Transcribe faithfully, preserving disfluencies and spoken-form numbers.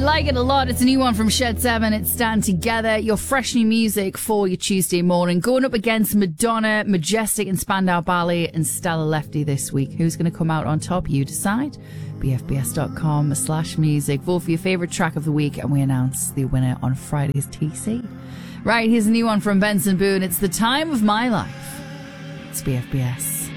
like it a lot. It's a new one from Shed seven. It's Stand Together. Your fresh new music for your Tuesday morning. Going up against Madonna, Majestic and Spandau Ballet and Stella Lefty this week. Who's going to come out on top? You decide. b f b s dot com slash music. Vote for your favourite track of the week and we announce the winner on Friday's T C. Right, here's a new one from Benson Boone. It's The Time of My Life. It's B F B S.